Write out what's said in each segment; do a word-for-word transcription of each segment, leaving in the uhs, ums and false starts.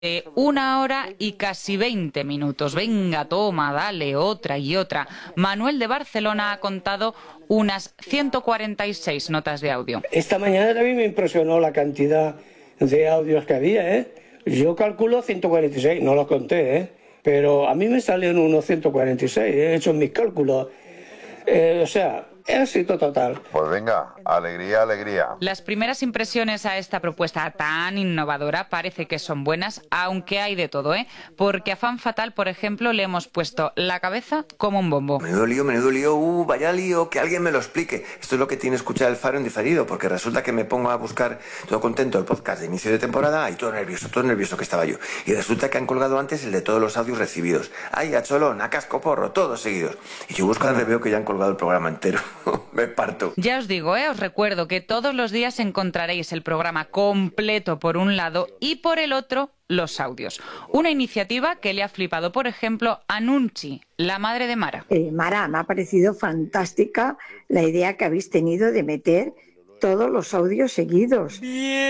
de una hora y casi veinte minutos. Venga, toma, dale, otra y otra. Manuel de Barcelona ha contado unas ciento cuarenta y seis notas de audio. Esta mañana también me impresionó la cantidad de audios que había, ¿eh? Yo calculo ciento cuarenta y seis, no los conté, ¿eh? Pero a mí me salen unos ciento cuarenta y seis, he hecho mis cálculos. Eh, o sea, éxito total. Pues venga, alegría, alegría. Las primeras impresiones a esta propuesta tan innovadora parece que son buenas, aunque hay de todo, ¿eh? Porque a Fan Fatal, por ejemplo, le hemos puesto la cabeza como un bombo. Menudo lío, menudo lío, uh, vaya lío, que alguien me lo explique. Esto es lo que tiene escuchar el Faro en diferido, porque resulta que me pongo a buscar todo contento el podcast de inicio de temporada y todo nervioso, todo nervioso que estaba yo. Y resulta que han colgado antes el de todos los audios recibidos. Ay, a cholón, a cascoporro, todos seguidos. Y yo buscando y veo que ya han colgado el programa entero. Me parto. Ya os digo, ¿eh? Os recuerdo que todos los días encontraréis el programa completo por un lado y por el otro los audios. Una iniciativa que le ha flipado, por ejemplo, a Nunchi, la madre de Mara. Eh, Mara, me ha parecido fantástica la idea que habéis tenido de meter todos los audios seguidos.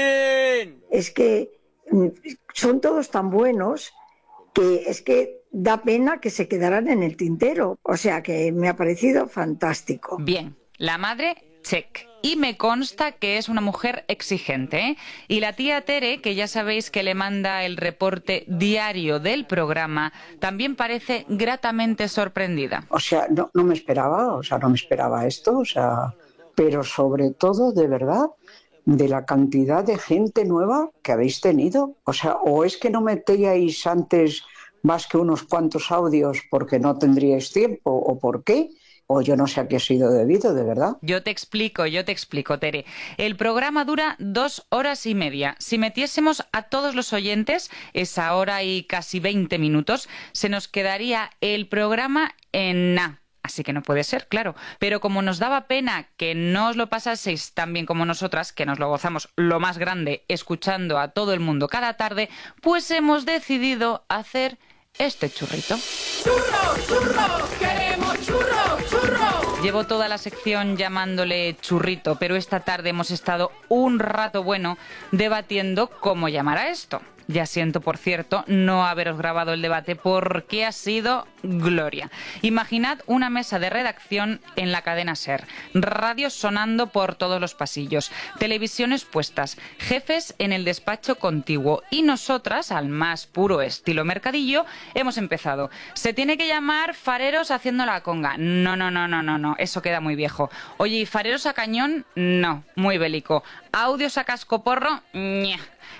¡Bien! Es que mm, son todos tan buenos que es que da pena que se quedaran en el tintero. O sea que me ha parecido fantástico. Bien, la madre, check. Y me consta que es una mujer exigente, ¿eh? Y la tía Tere, que ya sabéis que le manda el reporte diario del programa, también parece gratamente sorprendida. O sea, no, no me esperaba, o sea, no me esperaba esto, o sea, pero sobre todo, de verdad, de la cantidad de gente nueva que habéis tenido. O sea, o es que no metíais antes más que unos cuantos audios porque no tendríais tiempo, o por qué, o yo no sé a qué ha sido debido, de verdad. Yo te explico, yo te explico, Tere. El programa dura dos horas y media. Si metiésemos a todos los oyentes esa hora y casi veinte minutos, se nos quedaría el programa en nada. Así que no puede ser, claro. Pero como nos daba pena que no os lo pasaseis tan bien como nosotras, que nos lo gozamos lo más grande escuchando a todo el mundo cada tarde, pues hemos decidido hacer este churrito. ¡Churro, churro! ¡Queremos churro, churro! Llevo toda la sección llamándole churrito, pero esta tarde hemos estado un rato bueno debatiendo cómo llamar a esto. Ya siento, por cierto, no haberos grabado el debate porque ha sido gloria. Imaginad una mesa de redacción en la cadena SER, radios sonando por todos los pasillos, televisiones puestas, jefes en el despacho contiguo y nosotras, al más puro estilo mercadillo, hemos empezado. Se tiene que llamar Fareros haciendo la conga. No, no, no, no, no, no, eso queda muy viejo. Oye, ¿y Fareros a cañón? No, muy bélico. ¿Audios a cascoporro? Ña.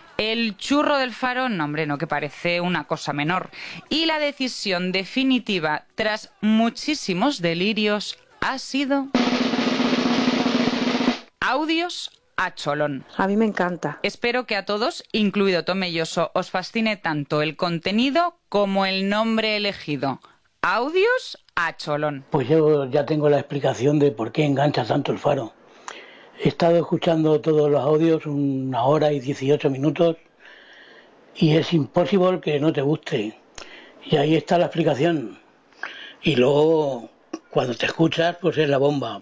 El churro del Faro, no hombre, no, que parece una cosa menor. Y la decisión definitiva, tras muchísimos delirios, ha sido audios a cholón. A mí me encanta. Espero que a todos, incluido Tomelloso, os fascine tanto el contenido como el nombre elegido. Audios a cholón. Pues yo ya tengo la explicación de por qué engancha tanto el Faro. He estado escuchando todos los audios una hora y dieciocho minutos y es imposible que no te guste. Y ahí está la explicación. Y luego, cuando te escuchas, pues es la bomba.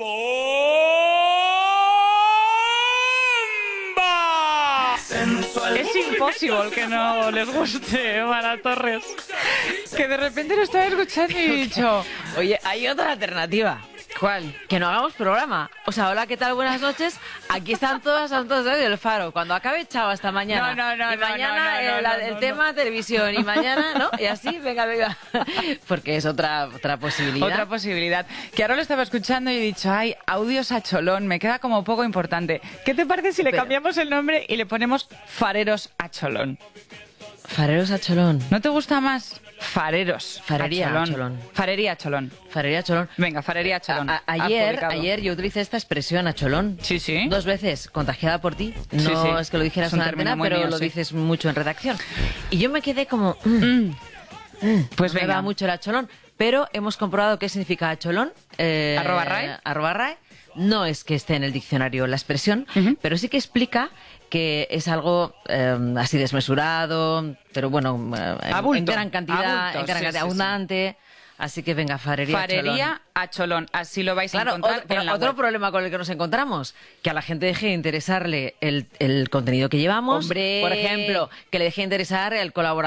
Es imposible que no les guste Mara Torres. Que de repente lo estaba escuchando y he dicho... Oye, hay otra alternativa. ¿Cuál? Que no hagamos programa. O sea, hola, ¿qué tal? Buenas noches. Aquí están todas las dos del Faro. Cuando acabe, chao, hasta mañana. No, no, no, y mañana no, no, no, el, no, el no, tema no. televisión. Y mañana, ¿no? Y así, venga, venga. Porque es otra, otra posibilidad. Otra posibilidad. Que ahora lo estaba escuchando y he dicho, ay, audios a cholón. Me queda como poco importante. ¿Qué te parece si le Pero... cambiamos el nombre y le ponemos Fareros a cholón? Fareros a cholón. ¿No te gusta más? Fareros. Farería a cholón. a cholón. Farería a cholón. Farería a cholón. Venga, farería a cholón. A, a, ayer, Adjudicado. ayer yo utilicé esta expresión a cholón. Sí, sí. Dos veces, contagiada por ti. No Sí, sí. es que lo dijeras Es un en la término antena, muy pero mío, lo sí. dices mucho en redacción. Y yo me quedé como... Mm, Mm. mm, Pues me venga. va mucho el acholón. Pero hemos comprobado qué significa acholón. Eh, Arroba RAE. Arroba RAE. No es que esté en el diccionario la expresión, Uh-huh. pero sí que explica que es algo eh, así desmesurado, pero bueno, eh, en, A bulto, en gran cantidad, a bulto, en gran sí, cantidad, sí, sí. abundante, Así que venga, farería, Farería a Cholón. Así lo vais claro, a encontrar otro, pero en la otro web. problema con el que nos encontramos, que a la gente deje de interesarle el, el contenido que llevamos. Hombre. Por ejemplo, que le deje de interesar el colaborador